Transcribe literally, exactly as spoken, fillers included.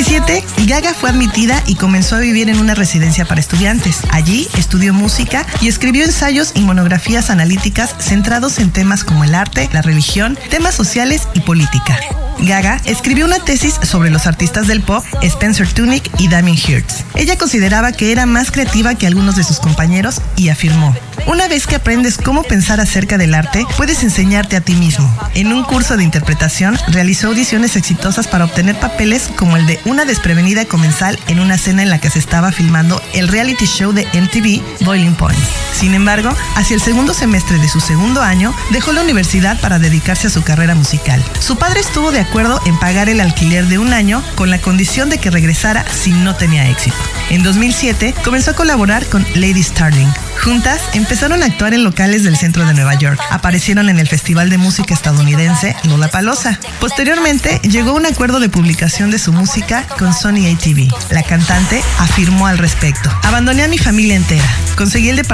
diecisiete, Gaga fue admitida y comenzó a vivir en una residencia para estudiantes. Allí estudió música y escribió ensayos y monografías analíticas centrados en temas como el arte, la religión, temas sociales y política. Gaga escribió una tesis sobre los artistas del pop Spencer Tunick y Damien Hirst. Ella consideraba que era más creativa que algunos de sus compañeros y afirmó: una vez que aprendes cómo pensar acerca del arte, puedes enseñarte a ti mismo. En un curso de interpretación, realizó audiciones exitosas para obtener papeles como el de una desprevenida comensal en una cena en la que se estaba filmando el reality show de M T V, Boiling Point. Sin embargo, hacia el segundo semestre de su segundo año, dejó la universidad para dedicarse a su carrera musical. Su padre estuvo de acuerdo en pagar el alquiler de un año con la condición de que regresara si no tenía éxito. En dos mil siete, comenzó a colaborar con Lady Starling. Juntas, empezaron a actuar en locales del centro de Nueva York. Aparecieron en el Festival de Música estadounidense Lollapalooza. Posteriormente, llegó a un acuerdo de publicación de su música con Sony A T V. La cantante afirmó al respecto: abandoné a mi familia entera. Conseguí el departamento